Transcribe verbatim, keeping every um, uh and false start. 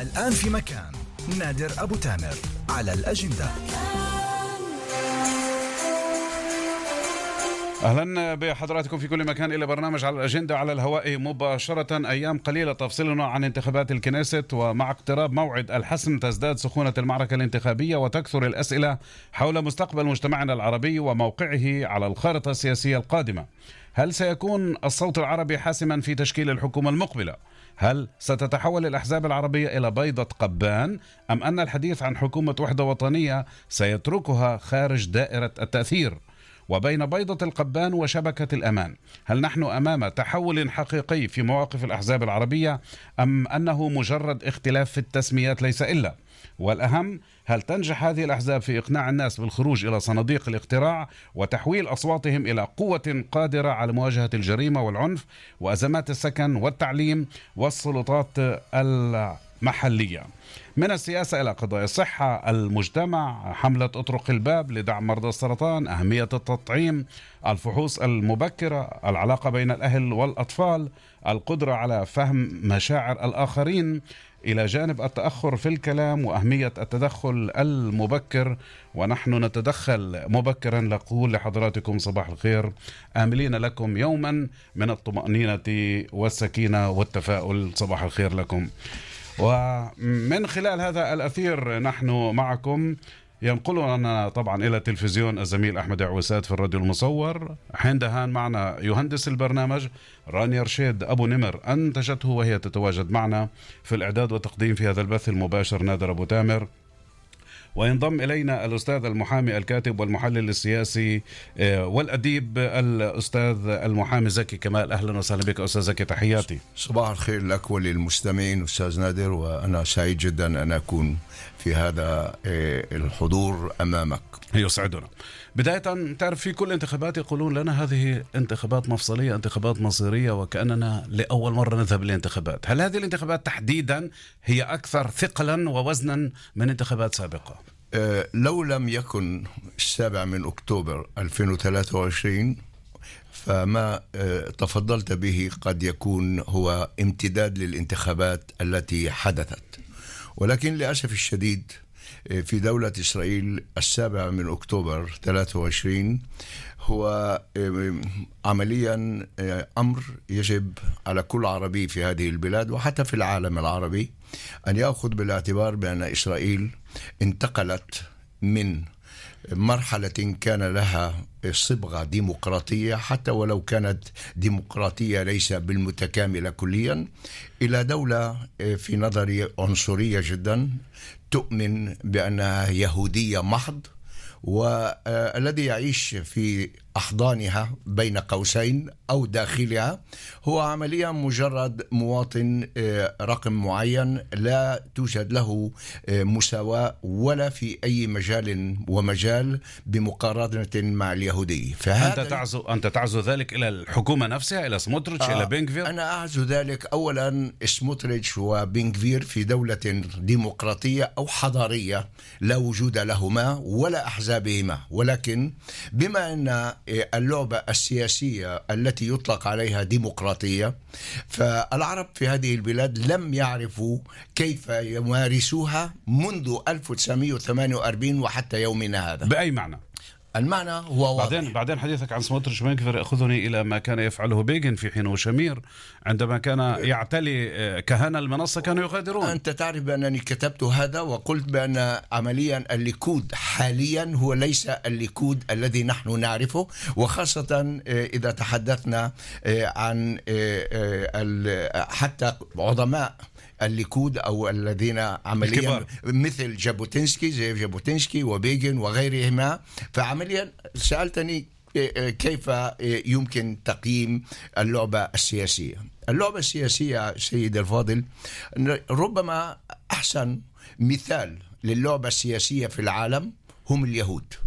الآن في مكان نادر أبو تامر على الأجندة. أهلا بحضراتكم في كل مكان إلى برنامج على الأجندة على الهواء مباشرة. أيام قليلة تفصلنا عن انتخابات الكنيست، ومع اقتراب موعد الحسم تزداد سخونة المعركة الانتخابية وتكثر الأسئلة حول مستقبل مجتمعنا العربي وموقعه على الخارطة السياسية القادمة. هل سيكون الصوت العربي حاسما في تشكيل الحكومة المقبلة؟ هل ستتحول الأحزاب العربية إلى بيضة قبان، أم أن الحديث عن حكومة وحدة وطنية سيتركها خارج دائرة التأثير؟ وبين بيضة القبان وشبكة الأمان، هل نحن أمام تحول حقيقي في مواقف الأحزاب العربية، أم أنه مجرد اختلاف في التسميات ليس إلا؟ والأهم، هل تنجح هذه الأحزاب في إقناع الناس بالخروج إلى صناديق الاقتراع وتحويل أصواتهم إلى قوة قادرة على مواجهة الجريمة والعنف وأزمات السكن والتعليم والسلطات المحلية؟ من السياسة إلى قضايا الصحة، المجتمع، حملة أطرق الباب لدعم مرضى السرطان، أهمية التطعيم، الفحوص المبكرة، العلاقة بين الأهل والأطفال، القدرة على فهم مشاعر الآخرين، إلى جانب التأخر في الكلام وأهمية التدخل المبكر. ونحن نتدخل مبكرا. نقول لحضراتكم صباح الخير، آملين لكم يوما من الطمأنينة والسكينة والتفاؤل. صباح الخير لكم. ومن خلال هذا الأثير نحن معكم. ينقلنا طبعا إلى التلفزيون الزميل أحمد عوسات في الراديو المصور. حين دهان معنا يهندس البرنامج رانيا رشيد أبو نمر أنتجته، وهي تتواجد معنا في الإعداد والتقديم في هذا البث المباشر نادر أبو تامر. وينضم إلينا الأستاذ المحامي الكاتب والمحلل السياسي والأديب الأستاذ المحامي زكي كمال. أهلا وسهلا بك أستاذ زكي، تحياتي. صباح الخير لك وللمستمعين أستاذ نادر، وأنا سعيد جدا أن أكون في هذا الحضور أمامك. يسعدنا. بداية، تعرف في كل انتخابات يقولون لنا هذه انتخابات مفصلية، انتخابات مصيرية، وكأننا لأول مرة نذهب للانتخابات. هل هذه الانتخابات تحديدا هي أكثر ثقلا ووزنا من انتخابات سابقة؟ أه لو لم يكن السابع من أكتوبر ألفين وثلاثة وعشرين فما أه تفضلت به قد يكون هو امتداد للانتخابات التي حدثت، ولكن للأسف الشديد في دولة إسرائيل السابع من أكتوبر ثلاثة وعشرين هو عمليا أمر يجب على كل عربي في هذه البلاد وحتى في العالم العربي أن يأخذ بالاعتبار بأن إسرائيل انتقلت من مرحلة كان لها صبغة ديمقراطية حتى ولو كانت ديمقراطية ليس بالمتكاملة كليا، إلى دولة في نظري عنصرية جدا، تؤمن بأنها يهودية محض، والذي يعيش في أحضانها بين قوسين أو داخلها هو عمليا مجرد مواطن رقم معين، لا توجد له مساواة ولا في أي مجال ومجال بمقارنة مع اليهودية. أنت تعزو أنت تعزو ذلك إلى الحكومة نفسها، إلى سموتريتش، آه إلى بنغفير؟ أنا أعزو ذلك أولا سموتريتش وبنغفير في دولة ديمقراطية أو حضارية لا وجود لهما ولا أحزابهما، ولكن بما أن اللعبة السياسية التي يطلق عليها ديمقراطية، فالعرب في هذه البلاد لم يعرفوا كيف يمارسوها منذ ألف وتسعمائة وثمانية وأربعين وحتى يومنا هذا. بأي معنى؟ المعنى هو واضح. بعدين بعدين حديثك عن سموتريتش وبنغفير يأخذني إلى ما كان يفعله بيغن في حين وشمير عندما كان يعتلي كهنة المنصة كانوا يغادرون. أنت تعرف بأنني كتبت هذا وقلت بأن عمليا الليكود حاليا هو ليس الليكود الذي نحن نعرفه، وخاصة إذا تحدثنا عن حتى عظماء الليكود أو الذين عمليا الكبار مثل جابوتينسكي زي جابوتينسكي وبيغن وغيرهما. فعمليا سألتني كيف يمكن تقييم اللعبة السياسية. اللعبة السياسية سيد الفاضل، ربما أحسن مثال للعبة السياسية في العالم هم اليهود.